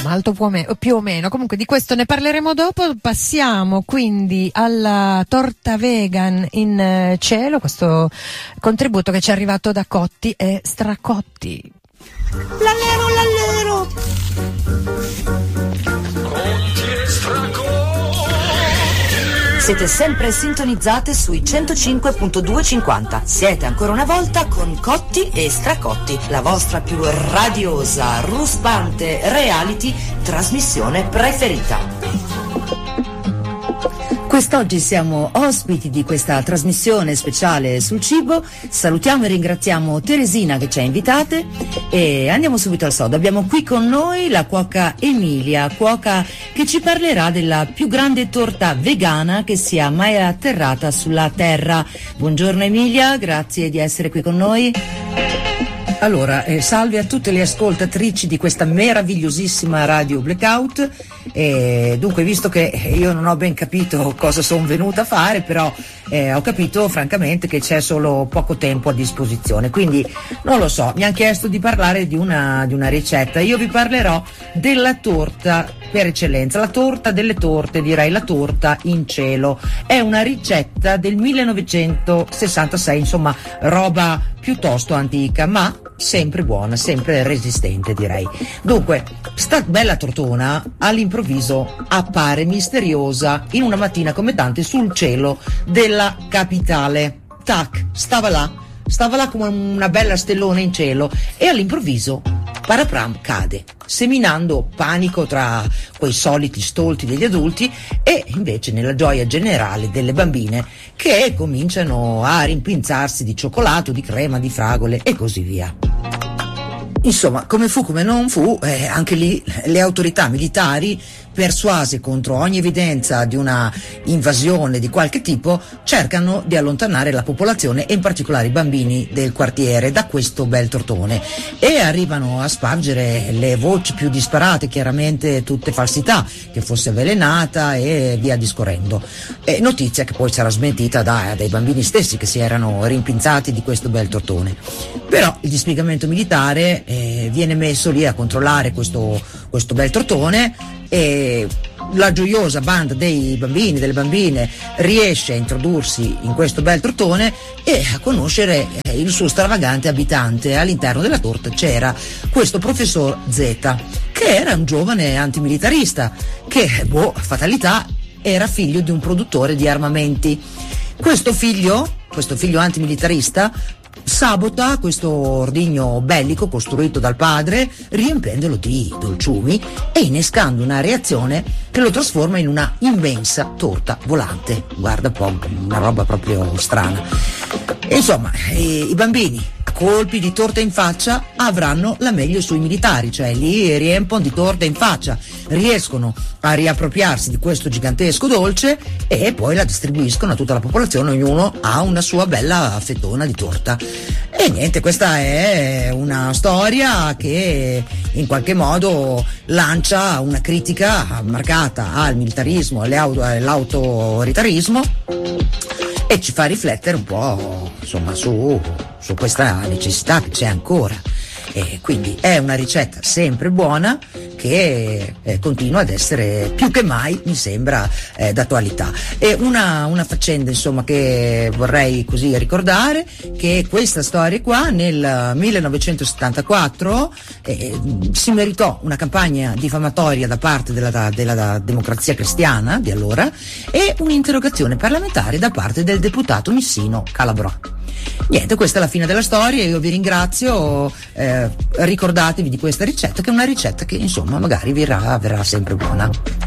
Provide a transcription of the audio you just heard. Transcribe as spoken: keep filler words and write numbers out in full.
alto più o, meno, più o meno. Comunque di questo ne parleremo dopo. Passiamo quindi alla torta vegan in cielo, questo contributo che ci è arrivato da Cotti e Stracotti. L'allero, l'allero. Siete sempre sintonizzate sui centocinque virgola duecentocinquanta. Siete ancora una volta con Cotti e Stracotti, la vostra più radiosa, ruspante reality trasmissione preferita. Quest'oggi siamo ospiti di questa trasmissione speciale sul cibo. Salutiamo e ringraziamo Teresina che ci ha invitate e andiamo subito al sodo. Abbiamo qui con noi la cuoca Emilia, cuoca che ci parlerà della più grande torta vegana che sia mai atterrata sulla terra. Buongiorno Emilia, grazie di essere qui con noi. Allora, eh, salve a tutte le ascoltatrici di questa meravigliosissima radio Blackout. E dunque, visto che io non ho ben capito cosa sono venuta a fare, però eh, ho capito francamente che c'è solo poco tempo a disposizione, quindi non lo so, mi hanno chiesto di parlare di una, di una ricetta. Io vi parlerò della torta per eccellenza, la torta delle torte, direi la torta in cielo. È una ricetta del millenovecentosessantasei, insomma roba piuttosto antica, ma sempre buona, sempre resistente, direi. Dunque, sta bella tortona all'improvviso appare misteriosa in una mattina come tante sul cielo della capitale. Tac, stava là, stava là come una bella stellona in cielo e all'improvviso parapram cade, seminando panico tra quei soliti stolti degli adulti e invece nella gioia generale delle bambine che cominciano a rimpinzarsi di cioccolato, di crema, di fragole e così via. Insomma, come fu come non fu, eh, anche lì le autorità militari, persuase contro ogni evidenza di una invasione di qualche tipo, cercano di allontanare la popolazione e in particolare i bambini del quartiere da questo bel tortone e arrivano a spargere le voci più disparate, chiaramente tutte falsità, che fosse avvelenata e via discorrendo. E notizia che poi sarà smentita da, dai bambini stessi che si erano rimpinzati di questo bel tortone. Però il dispiegamento militare eh, viene messo lì a controllare questo, questo bel tortone e la gioiosa banda dei bambini, delle bambine riesce a introdursi in questo bel tortone e a conoscere eh, il suo stravagante abitante. All'interno della torta c'era questo professor Z, che era un giovane antimilitarista che, boh, fatalità, era figlio di un produttore di armamenti. Questo figlio, questo figlio antimilitarista sabota questo ordigno bellico costruito dal padre, riempendolo di dolciumi e innescando una reazione che lo trasforma in una immensa torta volante. Guarda un po', una roba proprio strana. E insomma, i, i bambini a colpi di torta in faccia avranno la meglio sui militari, cioè li riempono di torta in faccia, riescono a riappropriarsi di questo gigantesco dolce e poi la distribuiscono a tutta la popolazione, ognuno ha una sua bella fettona di torta. E niente, questa è una storia che in qualche modo lancia una critica marcata al militarismo, all'autoritarismo e ci fa riflettere un po', insomma, su, su questa necessità che c'è ancora. E quindi è una ricetta sempre buona che eh, continua ad essere più che mai, mi sembra, eh, d'attualità. E una, una faccenda, insomma, che vorrei così ricordare, che questa storia qua nel millenovecentosettantaquattro eh, si meritò una campagna diffamatoria da parte della, da, della da Democrazia Cristiana di allora e un'interrogazione parlamentare da parte del deputato Missino Calabrò. Niente, questa è la fine della storia, io vi ringrazio, eh, ricordatevi di questa ricetta, che è una ricetta che insomma magari verrà, verrà sempre buona.